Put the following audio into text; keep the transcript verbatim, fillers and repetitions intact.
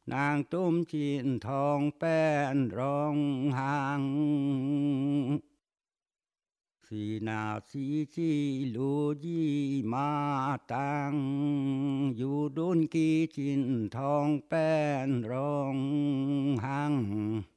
นางตุ้มจีนทองแป้นร้องหางสีนาสีจีลูยีมาตังอยู่ดุนกีจินทองแป้นร้องหัง